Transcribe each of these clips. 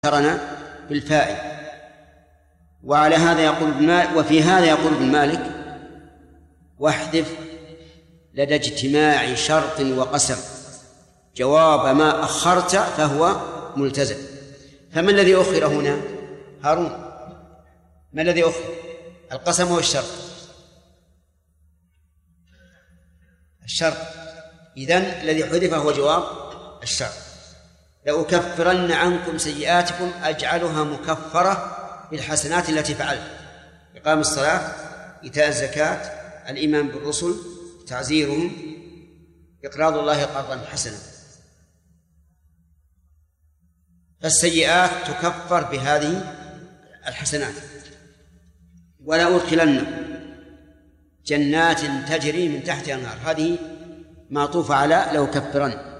قرن بالفاعل. وعلى هذا يقول ابن مالك، وفي هذا يقول ابن مالك: واحذف لدى اجتماع شرط وقسم جواب ما أخرت فهو ملتزم. فما الذي أخر هنا؟ هارون. ما الذي أخر؟ القسم والشرط. الشرط. إذن الذي حذف هو جواب الشرط. لأكفرن عنكم سيئاتكم أجعلها مكفرة بالحسنات التي فعلت: إقام الصلاة، إيتاء الزكاة، الإيمان بالرسل، تعزيرهم، إقراض الله قرضا حسنا. فالسيئات تكفر بهذه الحسنات. ولا أدخلنكم جنات تجري من تحتها الأنهار، هذه معطوفة على لأكفرن.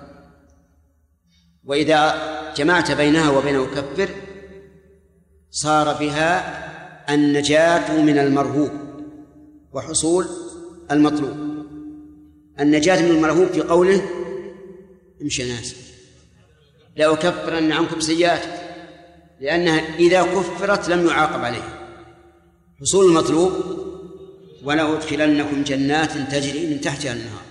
وإذا جمعت بينها وبين أكفر صار بها النجاة من المرهوب وحصول المطلوب. النجاة من المرهوب في قوله: امشي ناس لأكفرن عنكم سيئات، لأنها إذا كفرت لم يعاقب عليها. حصول المطلوب: ولأدخلنكم جنات تجري من تحتها الأنهار.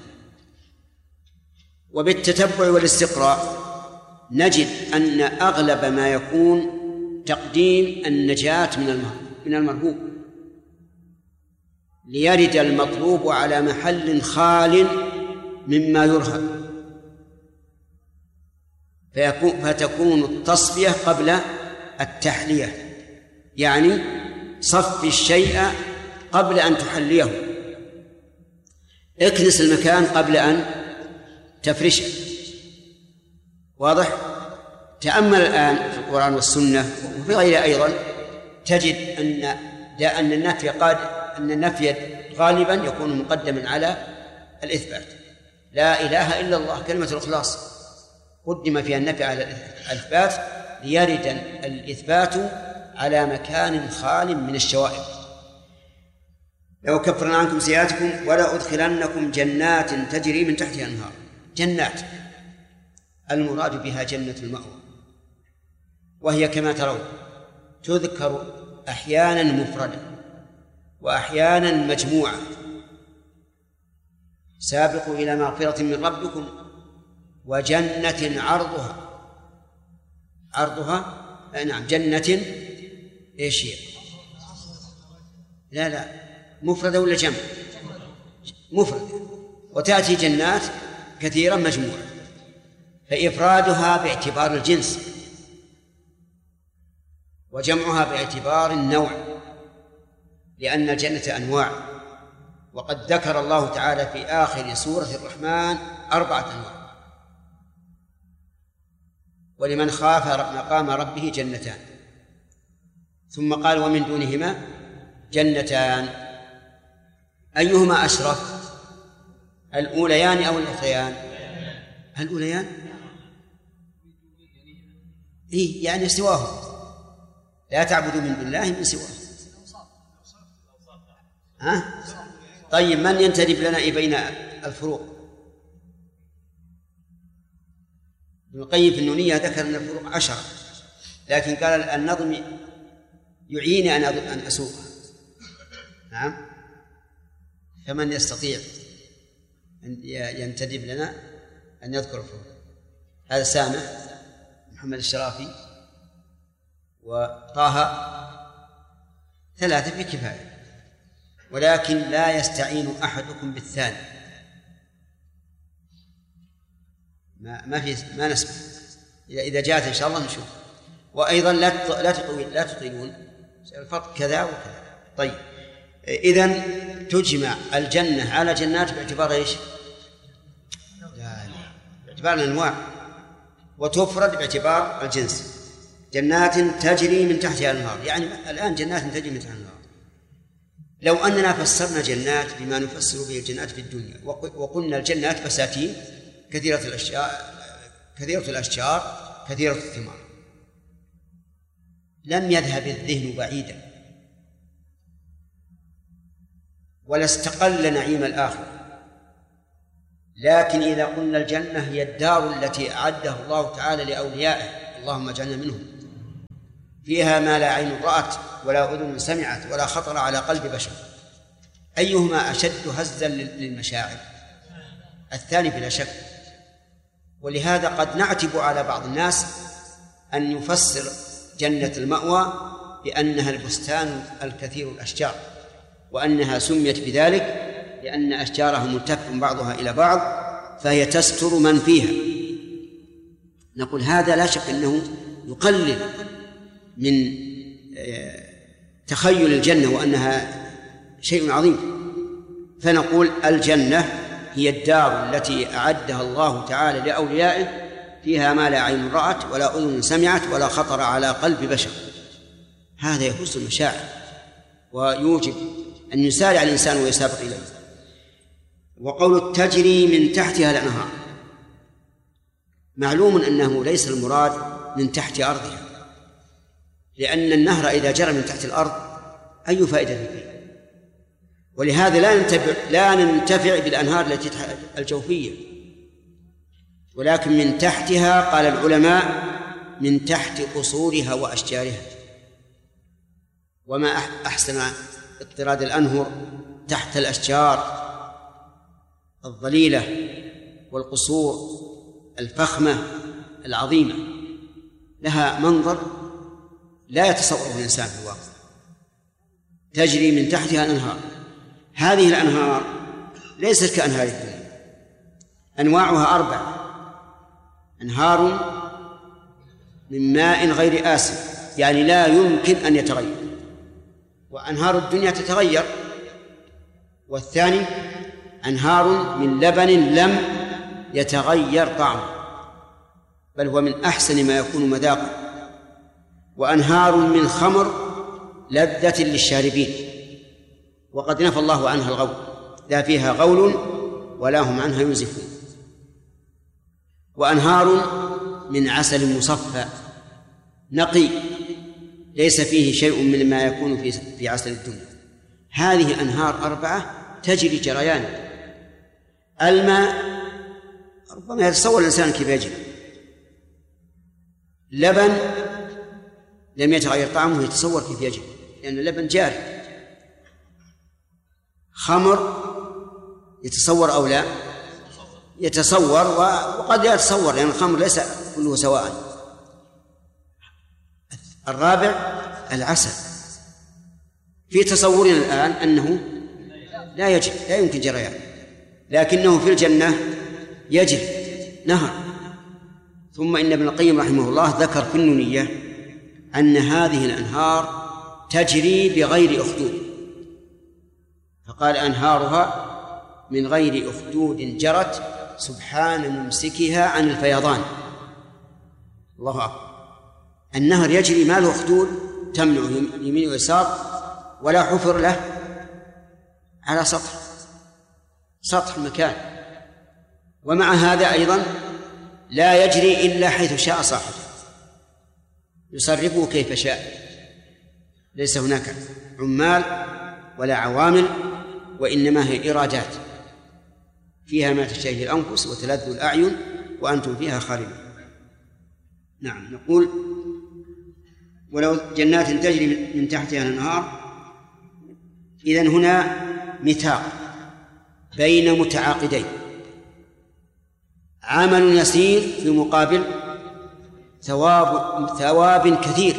وبالتتبع والاستقراء نجد أن أغلب ما يكون تقديم النجاة من المرهوب، ليرد المطلوب على محل خال مما يرهب، فتكون التصفية قبل التحلية، يعني صف الشيء قبل أن تحليه، اكنس المكان قبل أن تفرشه. واضح؟ تأمل الآن في القرآن والسنة وفي غيرها أيضا، تجد أن النفي غالبا يكون مقدما على الإثبات. لا إله إلا الله، كلمة الإخلاص قدم فيها النفي على الإثبات ليرد الإثبات على مكان خال من الشوائب. لو كفرنا عنكم سيئاتكم ولا أدخلنكم جنات تجري من تحتها الأنهار. جنات المراد بها جنة المأوى، وهي كما ترون تذكر أحيانا مفردة وأحيانا مجموعة: سابقوا إلى مغفرة من ربكم وجنة عرضها نعم جنة إيش هي؟ لا مفردة ولا جمع؟ مفردة. وتأتي جنات كثيرا مجموعة، فإفرادها باعتبار الجنس وجمعها باعتبار النوع، لأن الجنة أنواع، وقد ذكر الله تعالى في آخر سورة الرحمن 4 أنواع: ولمن خاف مقام ربه جنتان، ثم قال: ومن دونهما جنتان. أيهما أشرف، الأوليان أو الأخريان؟ الأوليان. يعني سواهم، لا تعبدوا من دون الله من سواه. طيب، من ينتدب لنا بين الفروق؟ ابن القيم في النونية ذكر أن الفروق 10، لكن قال النظم يعيني أن أسوقها. نعم، فمن يستطيع أن ينتدب لنا أن يذكر الفروق؟ هذا سامح، محمد الشرافي، وطه، 3 في كفاية، ولكن لا يستعين أحدكم بالثاني. ما نسمع. إذا جاءت إن شاء الله نشوف. وأيضا لا تطيلون، الفرق كذا وكذا. طيب، إذن تجمع الجنة على جنات باعتبار إيش؟ باعتبار الأنواع، وتفرد باعتبار الجنس. جنات تجري من تحتها الأنهار، يعني الآن جنات تجري من تحتها الأنهار. لو أننا فسرنا جنات بما نفسر به الجنات في الدنيا، وقلنا الجنات بساتين كثيرة الأشجار كثيرة الثمار، لم يذهب الذهن بعيدا ولا استقل نعيم الآخرة. لكن إذا قلنا الجنة هي الدار التي أعدها الله تعالى لأوليائه، اللهم اجعلنا منهم، فيها ما لا عين رأت ولا أذن سمعت ولا خطر على قلب بشر، أيهما أشد هزا للمشاعر؟ الثاني بلا شك. ولهذا قد نعتب على بعض الناس أن يفسر جنة المأوى بأنها البستان الكثير الأشجار، وأنها سميت بذلك لأن أشجارها ملتف بعضها إلى بعض فهي تستر من فيها. نقول هذا لا شك أنه يقلل من تخيل الجنة وأنها شيء عظيم. فنقول الجنة هي الدار التي أعدها الله تعالى لأوليائه، فيها ما لا عين رأت ولا أذن سمعت ولا خطر على قلب بشر. هذا يهز المشاعر ويوجب أن يسارع الإنسان ويسابق إليه. وقول تجري من تحتها الأنهار، معلوم أنه ليس المراد من تحت أرضها، لأن النهر إذا جرى من تحت الأرض أي فائدة فيه؟ ولهذا لا ننتفع بالأنهار التي الجوفية، ولكن من تحتها. قال العلماء من تحت قصورها وأشجارها. وما أحسن اضطراد الأنهر تحت الأشجار الظليلة والقصور الفخمة العظيمة، لها منظر لا يتصوره الإنسان في الواقع. تجري من تحتها الأنهار. هذه الأنهار ليست كأنهار الدنيا، أنواعها 4: أنهار من ماء غير آسن، يعني لا يمكن أن يتغير، وأنهار الدنيا تتغير. والثاني أنهار من لبن لم يتغير طعمه، بل هو من أحسن ما يكون مذاقا. وأنهار من خمر لذة للشاربين، وقد نفى الله عنها الغول، لا فيها غول ولا هم عنها ينزفون. وأنهار من عسل مصفى نقي ليس فيه شيء من ما يكون في عسل الدنيا. هذه أنهار 4 تجري جريان. الماء ربما يتصور الإنسان كيف يجري. لبن لم يتغير طعمه يتصور كيف يجري، لأن اللبن جاري. خمر يتصور أو لا يتصور، وقد لا يتصور لأن الخمر ليس كله سواء. الرابع العسل، في تصورنا الآن أنه لا يجري، لا يمكن جريان، لكنه في الجنة يجري نهر. ثم إن ابن القيم رحمه الله ذكر في النونية أن هذه الأنهار تجري بغير أخدود، فقال أنهارها من غير أخدود جرت سبحان ممسكها عن الفيضان. الله أكبر. النهر يجري ما له أخدود تمنع يمين ويسار، ولا حفر له على سطح المكان. ومع هذا أيضا لا يجري إلا حيث شاء صاحبه، يصرفه كيف شاء، ليس هناك عمال ولا عوامل، وإنما هي إرادات فيها ما تشتهيه الأنفس وتلذ الأعين وأنتم فيها خالدون. نعم. نقول ولو جنات تجري من تحتها الأنهار، إذن هنا ميثاق بين متعاقدين، عمل يسير في مقابل ثواب كثير.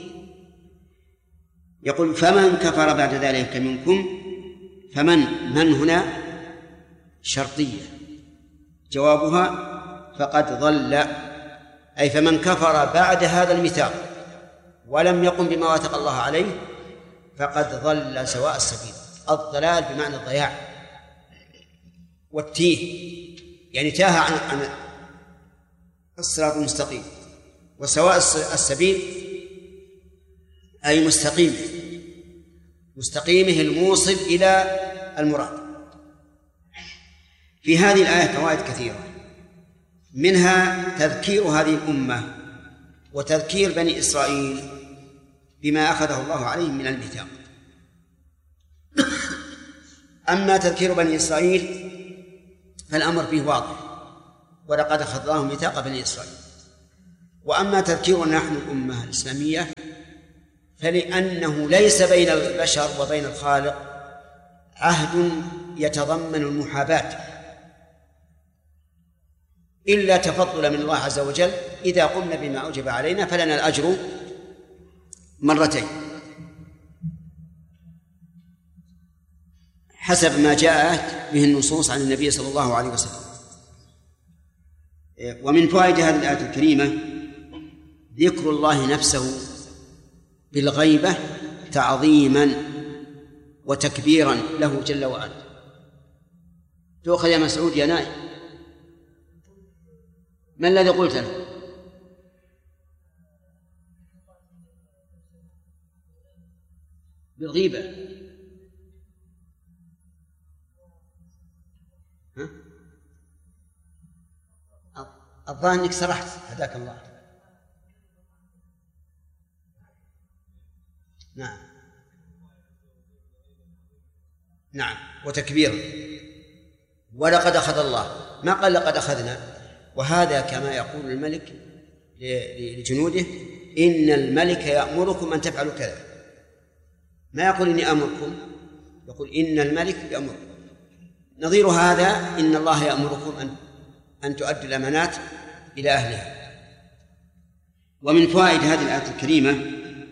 يقول فمن كفر بعد ذلك منكم، من هنا شرطية، جوابها فقد ضل، أي فمن كفر بعد هذا الميثاق ولم يقم بما وافق الله عليه فقد ضل سواء السبيل. الضلال بمعنى الضياع والتيه، يعني تاه عن الصراط المستقيم. وسواء السبيل أي مستقيمه الموصل إلى المراد. في هذه الآية فوائد كثيرة، منها تذكير هذه الأمة وتذكير بني إسرائيل بما أخذه الله عليهم من الميثاق. أما تذكير بني إسرائيل فالأمر فيه واضح، ولقد أخذ الله ميثاق بني إسرائيل. وأما تذكيرنا نحن الأمة الإسلامية فلأنه ليس بين البشر وبين الخالق عهد يتضمن المحاباة إلا تفضل من الله عز وجل. إذا قمنا بما أوجب علينا فلنا الأجر مرتين حسب ما جاءت به النصوص عن النبي صلى الله عليه وسلم. ومن فوائد هذه الآية الكريمة ذكر الله نفسه بالغيبة تعظيما وتكبيرا له جل وعلا. تؤخذ يا مسعود يا نائم، ما الذي قلت له؟ بالغيبة. ها؟ الظاهر انك سرحت، هداك الله. نعم وتكبيرا. ولقد أخذ الله، ما قال لقد أخذنا. وهذا كما يقول الملك لجنوده: إن الملك يأمركم أن تفعلوا كذا. ما يقول إني أمركم، يقول إن الملك يأمركم. نظير هذا: إن الله يأمركم أن تؤدوا الأمانات إلى أهلها. ومن فوائد هذه الآية الكريمة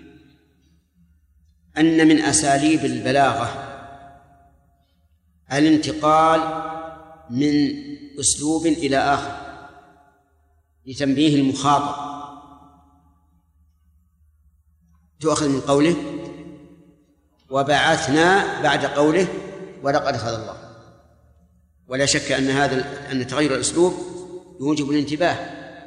أن من أساليب البلاغة الانتقال من أسلوب إلى آخر لتنبيه المخاطب. تؤخذ من قوله وبعثنا بعد قوله ولقد أخذ الله. ولا شك أن تغير الأسلوب يوجب الانتباه.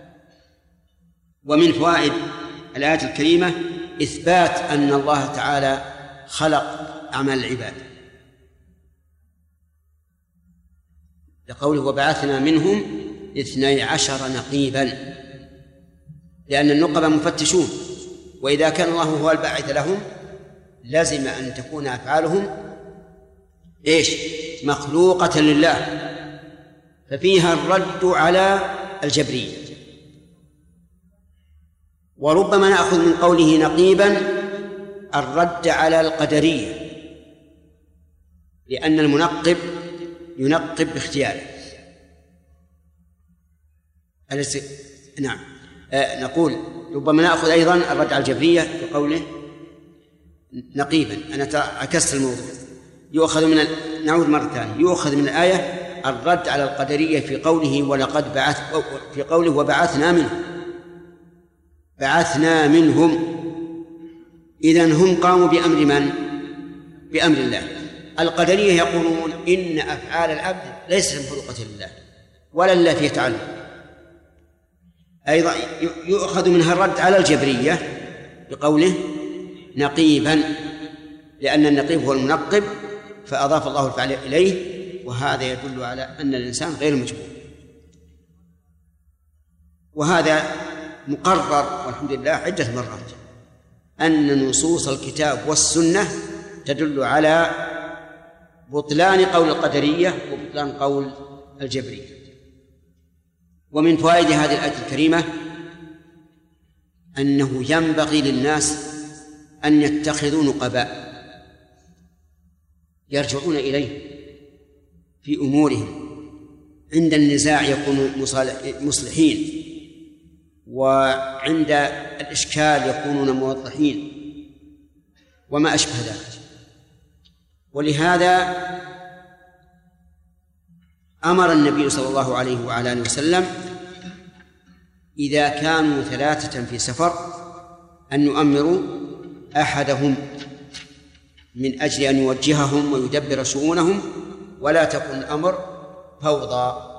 ومن فوائد الآية الكريمة إثبات أن الله تعالى خلق أعمال العباد، لقوله وبعثنا منهم 12 نقيبا، لأن النقبة مفتشون، وإذا كان الله هو الباعث لهم لازم أن تكون أفعالهم مخلوقة لله، ففيها الرد على الجبرية. وربما نأخذ من قوله نقيبا الرد على القدرية، لأن المنقب ينقب باختياره. نعم. نقول ربما نأخذ أيضا الرد على الجبرية بقوله نقيبا. أنا عكست الموضوع. نعود مرة ثانية. يؤخذ من الآية الرد على القدرية في قوله ولقد في قوله وبعثنا منهم. بعثنا منهم، إذن هم قاموا بأمر من؟ بأمر الله. القدرية يقولون إن أفعال العبد ليست مخلوقة لله ولا لله فيه تعلق. أيضا يؤخذ منها الرد على الجبرية بقوله نقيبا، لأن النقيب هو المنقب فأضاف الله الفعل إليه، وهذا يدل على أن الإنسان غير مجبور. وهذا مقرر والحمد لله عدة مرات أن نصوص الكتاب والسنة تدل على بطلان قول القدرية وبطلان قول الجبرية. ومن فوائد هذه الآية الكريمة أنه ينبغي للناس أن يتخذوا نقباء يرجعون إليه في أمورهم، عند النزاع يكونوا مصلحين، وعند الإشكال يكونون موضحين، وما أشبه ذلك. ولهذا أمر النبي صلى الله عليه وعلى آله وسلم إذا كانوا 3 في سفر أن يؤمروا أحدهم من أجل أن يوجههم ويدبر شؤونهم، ولا تكن الأمر فوضى.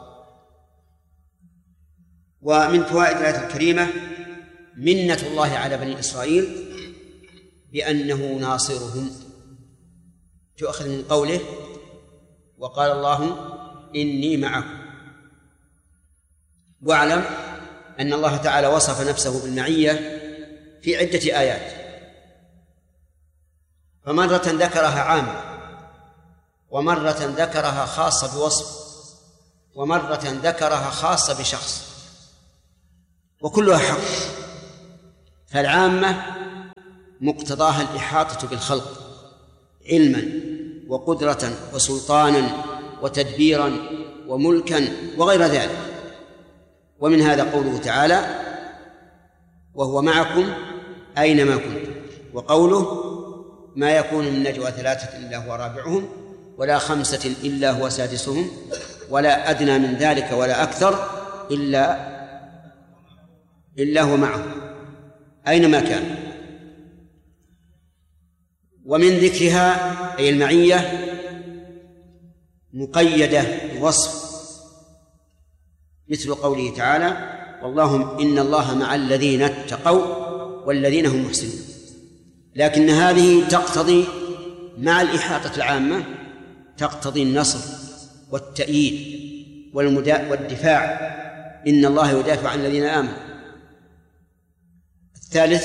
ومن فوائد الآية الكريمة منة الله على بني إسرائيل بأنه ناصرهم. تؤخذ من قوله وقال الله إني معكم. واعلم أن الله تعالى وصف نفسه بالمعية في عدة آيات، فمرة ذكرها عامة، ومرة ذكرها خاصة بوصف، ومرة ذكرها خاصة بشخص، وكلها حق. فالعامة مقتضاها الإحاطة بالخلق علما وقدرة وسلطانا وتدبيرا وملكا وغير ذلك. ومن هذا قوله تعالى: وهو معكم أينما كنتم، وقوله: ما يكون من نجوى ثلاثة إلا هو رابعهم ولا خمسة إلا هو سادسهم ولا أدنى من ذلك ولا أكثر إلا هو معهم أينما كان. ومن ذكرها أي المعية مقيدة بوصف، مثل قوله تعالى: والله إن الله مع الذين اتقوا والذين هم محسنون. لكن هذه تقتضي مع الإحاطة العامة تقتضي النصر والتأييد والدفاع، إن الله يدافع عن الذين آمنوا. الثالث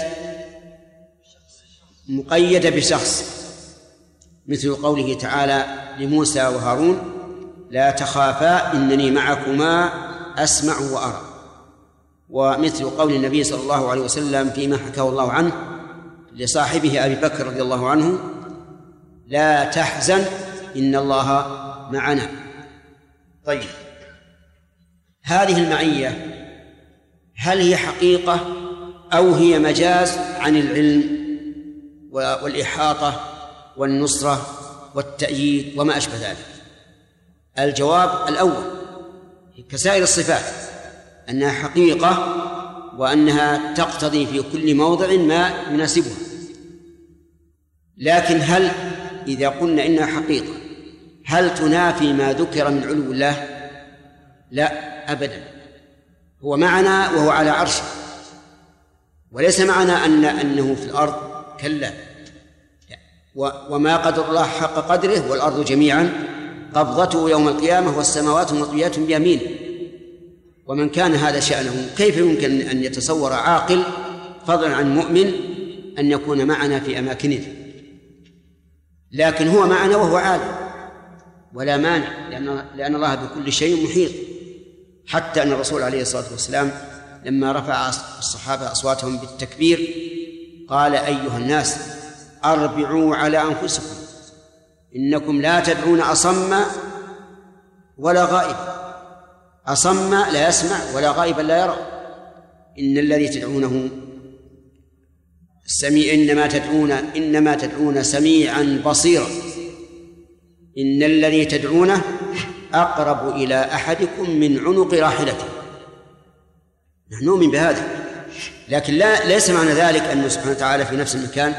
مقيدة بشخص، مثل قوله تعالى لموسى وهارون: لا تخافا إنني معكما أسمع وأرى. ومثل قول النبي صلى الله عليه وسلم فيما حكاه الله عنه لصاحبه أبي بكر رضي الله عنه: لا تحزن إن الله معنا. طيب، هذه المعية هل هي حقيقة أو هي مجاز عن العلم والإحاطة والنصرة والتأييد وما أشبه ذلك؟ الجواب الأول كسائر الصفات أنها حقيقة وأنها تقتضي في كل موضع ما يناسبها. لكن هل إذا قلنا إنها حقيقة هل تنافي ما ذكر من علو الله؟ لا أبدا، هو معنا وهو على عرشه، وليس معنا أنه في الأرض، كلا. وما قدر الله حق قدره والأرض جميعا قبضته يوم القيامة والسماوات مطويات بيمينه. ومن كان هذا شأنه كيف يمكن أن يتصور عاقل فضلا عن مؤمن أن يكون معنا في أماكنه؟ لكن هو معنا وهو عالم ولا مانع، لأن الله بكل شيء محيط. حتى أن الرسول عليه الصلاة والسلام لما رفع الصحابة أصواتهم بالتكبير قال: أيها الناس أربعوا على أنفسكم إنكم لا تدعون أصم ولا غائب. أصم لا يسمع ولا غائبا لا يرى. إن الذي تدعونه سميع، إنما تدعون سميعا بصيرا. إن الذي تدعونه أقرب إلى أحدكم من عنق راحلته. نحن نؤمن بهذا، لكن ليس معنى ذلك أنه سبحانه وتعالى في نفس المكان،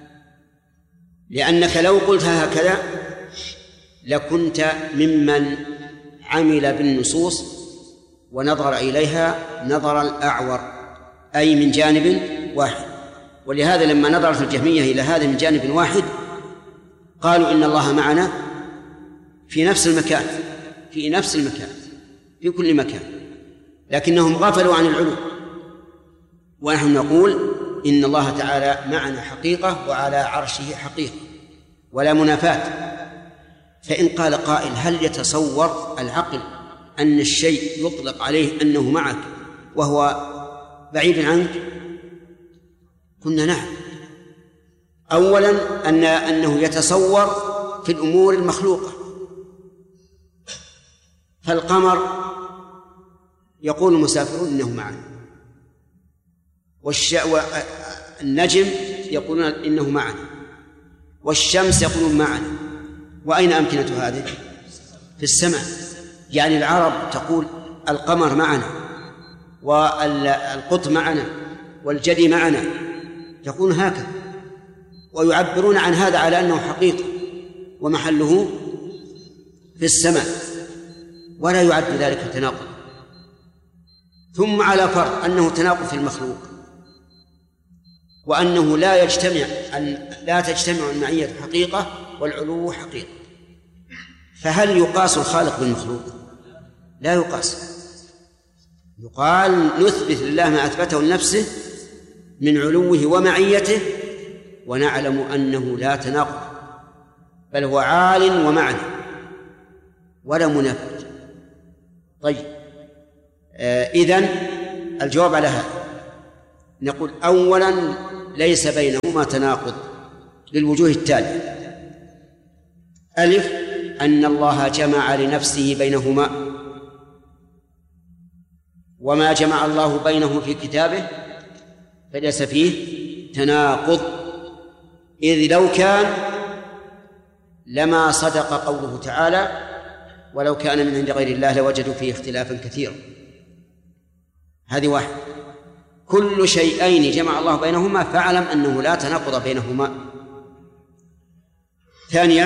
لأنك لو قلتها هكذا لكنت ممن عمل بالنصوص ونظر إليها نظر الأعور، أي من جانب واحد. ولهذا لما نظرت الجهمية إلى هذا من جانب واحد قالوا إن الله معنا في نفس المكان، في كل مكان، لكنهم غفلوا عن العلو. ونحن نقول إن الله تعالى معنا حقيقة وعلى عرشه حقيقة ولا منافاة. فإن قال قائل: هل يتصور العقل أن الشيء يطلق عليه أنه معك وهو بعيد عنك؟ قلنا نعم. أولا أنه يتصور في الأمور المخلوقة، فالقمر يقول المسافرون إنه معنا، والنجم يقولون إنه معنا، والشمس يقولون معنا. وأين أمكنة هذه؟ في السماء. يعني العرب تقول القمر معنا والقط معنا والجدي معنا، يقول هكذا، ويعبرون عن هذا على أنه حقيقة ومحله في السماء، ولا يعد ذلك تناقض. ثم على فرض أنه تناقض في المخلوق، وأنه لا تجتمع المعية حقيقة والعلو حقيقة، فهل يقاس الخالق بالمخلوق؟ لا يقاس. يقال نثبت لله ما أثبته لنفسه من علوه ومعيته، ونعلم أنه لا تناقض، بل هو عال ومعنى ولا منافاة. طيب، إذن الجواب على هذا نقول: أولا ليس بينهما تناقض للوجوه التالية: ألف، أن الله جمع لنفسه بينهما، وما جمع الله بينه في كتابه فليس فيه تناقض، إذ لو كان لما صدق قوله تعالى: ولو كان من عند غير الله لوجدوا فيه اختلافا كثيرا. هذه واحد. كل شيئين جمع الله بينهما فاعلم أنه لا تناقض بينهما. ثانيا: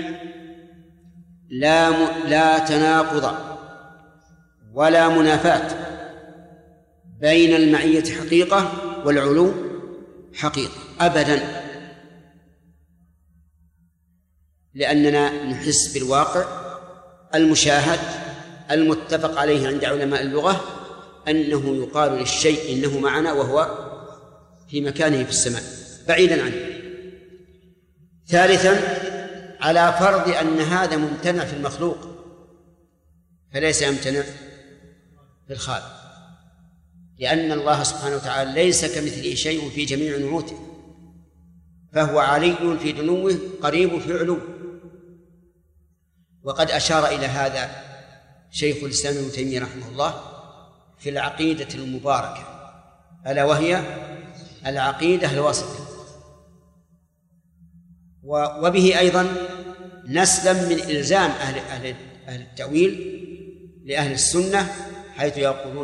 لا تناقض ولا منافاة بين المعية حقيقة والعلو حقيقة أبدا، لأننا نحس بالواقع المشاهد المتفق عليه عند علماء اللغة أنه يقال للشيء إنه معنا وهو في مكانه في السماء بعيدا عنه. ثالثا: على فرض أن هذا ممتنع في المخلوق فليس يمتنع في الخالق، لأن الله سبحانه وتعالى ليس كمثله شيء في جميع نعوته، فهو علي في دنوه قريب في علوه. وقد أشار إلى هذا شيخ الإسلام ابن تيمية رحمه الله في العقيدة المباركة، ألا وهي العقيدة الواسطة. وبه أيضا نسلم من إلزام أهل التأويل لأهل السنة، حيث يقولون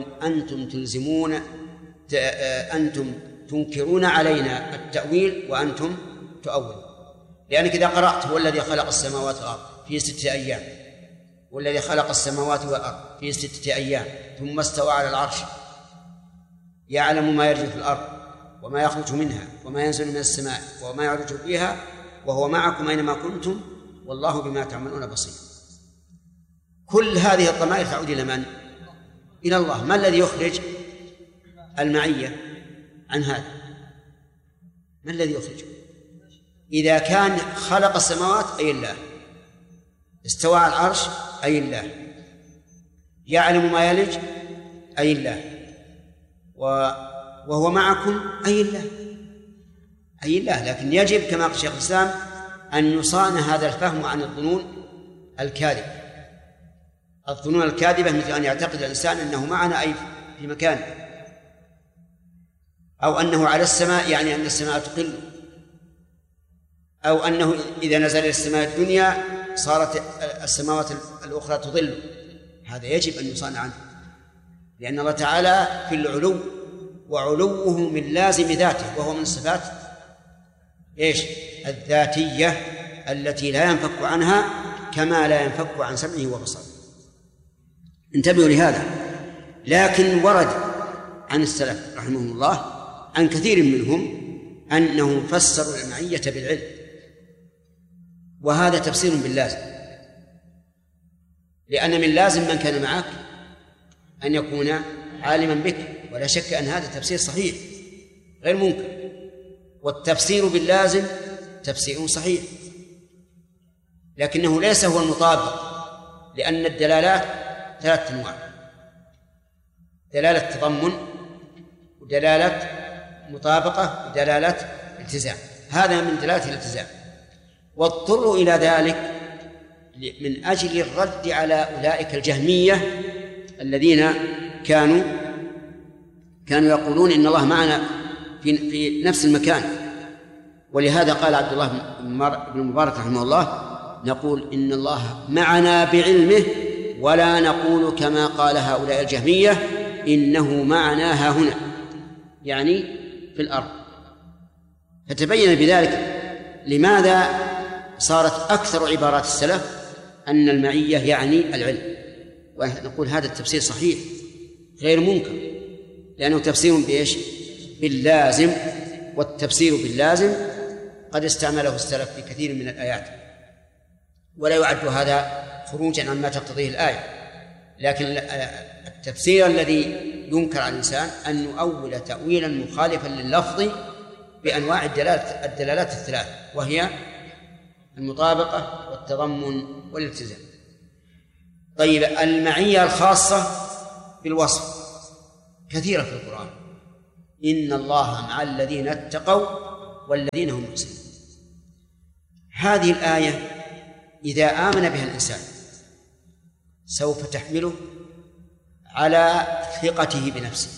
أنتم تنكرون علينا التأويل وأنتم تؤولون. لأنك إذا قرأت: هو الذي خلق السماوات والأرض في 6 أيام، والذي خلق السماوات والأرض في 6 أيام ثم استوى على العرش، يعلم ما يرجو في الأرض وما يخرج منها وما ينزل من السماء وما يعرج فيها وهو معكم أينما كنتم والله بما تعملون بصير. كل هذه الضمائر تعود إلى من؟ إلى الله. ما الذي يخرج المعية عن هذا؟ ما الذي يخرجه؟ إذا كان خلق السماوات أي الله، استوى على العرش أي الله، يعلم ما يلج أي الله، وهو معكم أي الله، أي الله. لكن يجب كما قال شيخ الإسلام أن يصان هذا الفهم عن الظنون الكاذبة. الظنون الكاذبة مثل أن يعتقد الإنسان أنه معنا أي في مكان، أو أنه على السماء يعني أن السماء تقل، أو أنه إذا نزل إلى السماء الدنيا صارت السماوات الأخرى تظل. هذا يجب أن يصان عنه، لأن الله تعالى في العلو، وعلوه من لازم ذاته، وهو من الصفات الذاتية التي لا ينفك عنها كما لا ينفك عن سمعه وبصره. انتبهوا لهذا. لكن ورد عن السلف رحمهم الله عن كثير منهم أنهم فسروا المعية بالعلم، وهذا تفسير باللازم، لأن من لازم من كان معك أن يكون عالما بك، ولا شك أن هذا تفسير صحيح غير منكر. والتفسير باللازم تفسير صحيح، لكنه ليس هو المطابق، لأن الدلالات 3 أنواع: دلالة تضمن، ودلالة مطابقة، ودلالة التزام. هذا من دلالة الالتزام، واضطروا إلى ذلك من أجل الرد على أولئك الجهمية الذين كانوا يقولون إن الله معنا في نفس المكان. ولهذا قال عبد الله بن مبارك رحمه الله: نقول إن الله معنا بعلمه، ولا نقول كما قال هؤلاء الجهمية إنه معنا ها هنا، يعني في الأرض. فتبين بذلك لماذا صارت أكثر عبارات السلف أن المعية يعني العلم. ونقول هذا التفسير صحيح غير منكر، لأنه تفسير باللازم، والتفسير باللازم قد استعمله السلف في كثير من الآيات، ولا يعد هذا خروجا عما تقتضيه الآية. لكن التفسير الذي ينكر على الإنسان أن يؤول تأويلا مخالفا لللفظ بأنواع الدلالات 3، وهي المطابقة والتضمن والالتزام. طيب، المعية الخاصة بالوصف كثيرة في القرآن، إن الله مع الذين اتقوا والذين هم محسنون. هذه الآية إذا آمن بها الإنسان سوف تحمله على ثقته بنفسه،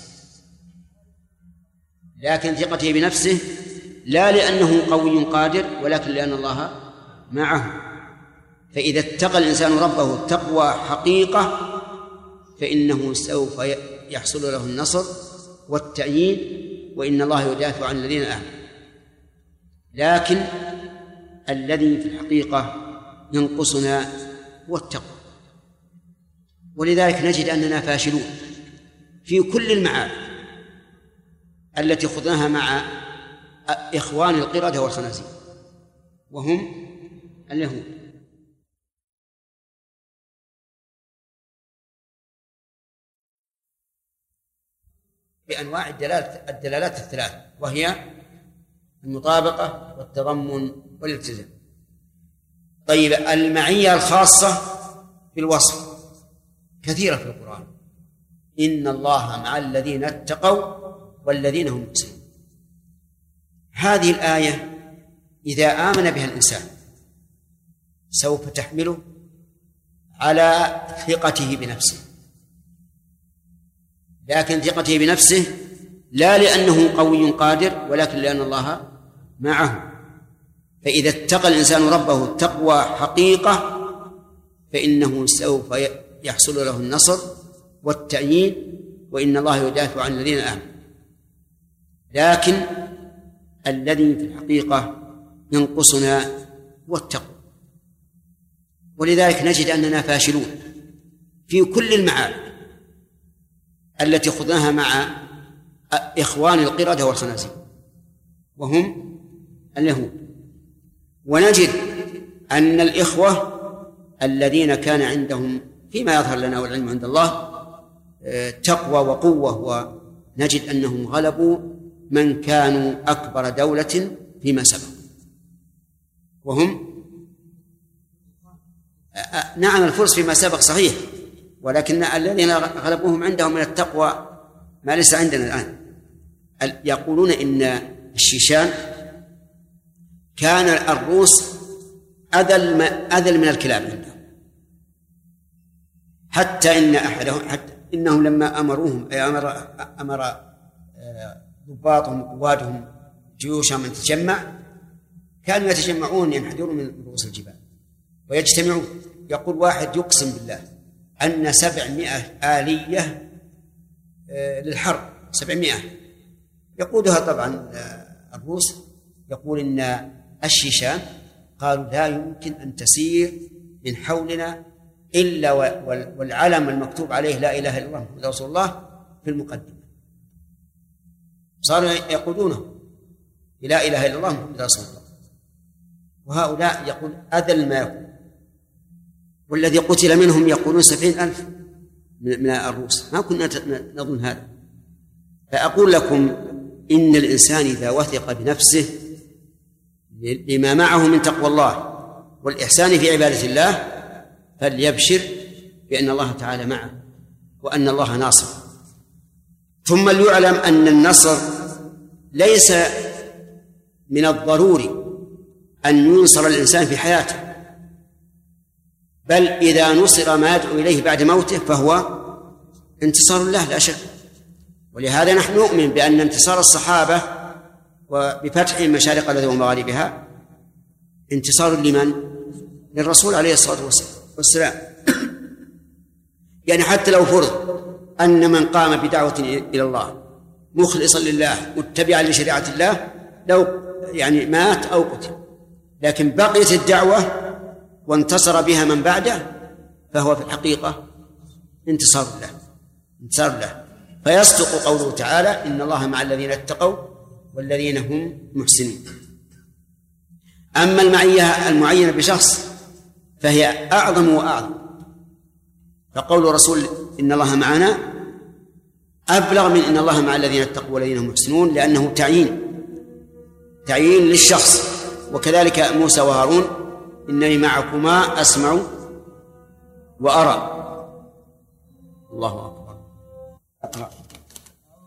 لكن ثقته بنفسه لا لأنه قوي قادر، ولكن لأن الله معه. فإذا اتقى الإنسان ربه تقوى حقيقة فإنه سوف يحصل له النصر والتأييد، وإن الله يدافع عن الذين آمنوا. لكن الذي في الحقيقة ينقصنا هو التقوى، ولذلك نجد أننا فاشلون في كل المعارك التي خضناها مع إخوان القردة والخنازير وهم اليهود. بأنواع الدلالات الثلاث، وهي المطابقة والتضمن والالتزام. طيب، المعية الخاصة في الوصف كثيرة في القرآن. إن الله مع الذين اتقوا والذين هم محسنون. هذه الآية إذا آمن بها الإنسان سوف تحمله على ثقته بنفسه، لكن ثقته بنفسه لا لأنه قوي قادر، ولكن لأن الله معه. فإذا اتقى الإنسان ربه تقوى حقيقة فإنه سوف يحصل له النصر والتأييد، وإن الله يدافع عن الذين آمنوا. لكن الذي في الحقيقة ينقصنا هو التقوى، ولذلك نجد أننا فاشلون في كل المعارك التي خضناها مع إخوان القردة والخنازير وهم اليهود. ونجد أن الإخوة الذين كان عندهم فيما يظهر لنا والعلم عند الله تقوى وقوة، ونجد أنهم غلبوا من كانوا أكبر دولة فيما سبق، وهم نعم الفرس فيما سبق صحيح، ولكن الذين غلبوهم عندهم من التقوى ما ليس عندنا الآن. يقولون إن الشيشان كان الروس أذل من الكلاب عندهم، حتى إن أحدهم إنهم لما أمروهم أمر ضباطهم وقوادهم جيوشهم أن تتجمع، كانوا يتجمعون ينحدرون من رؤوس الجبال ويجتمعون. يقول واحد يقسم بالله أن 700 آلية للحرب، 700 يقودها طبعا الروس. يقول إن الشيشان قالوا لا يمكن أن تسير من حولنا إلا والعلم المكتوب عليه لا إله إلا الله محمد رسول الله في المقدمة. صاروا يقولونه لا إله إلا الله محمد رسول الله، وهؤلاء يقول أذل ما يكون. والذي قتل منهم يقولون 70,000 من الروس، ما كنا نظن هذا. فأقول لكم إن الإنسان إذا وثق بنفسه لما معه من تقوى الله والإحسان في عبادة الله فليبشر بأن الله تعالى معه وأن الله ناصر. ثم ليعلم أن النصر ليس من الضروري أن ينصر الإنسان في حياته، بل إذا نصر ما يدعو إليه بعد موته فهو انتصار الله لا شك. ولهذا نحن نؤمن بأن انتصار الصحابة وبفتح مشارق الأرض ومغاربها انتصار لمن؟ للرسول عليه الصلاة والسلام. يعني حتى لو فرض أن من قام بدعوة إلى الله مخلصا لله متبعا لشريعة الله لو يعني مات أو قتل، لكن بقيت الدعوة وانتصر بها من بعده فهو في الحقيقة انتصار الله. فيصدق قوله تعالى إن الله مع الذين اتقوا والذين هم محسنون. أما المعية المعينة بشخص فهي أعظم وأعظم، فقول الرسول إن الله معنا أبلغ من إن الله مع الذين اتقوا والذين هم محسنون، لأنه تعيين للشخص. وكذلك موسى وهارون إنني معكما أسمع وأرى. الله أكبر. أقرأ.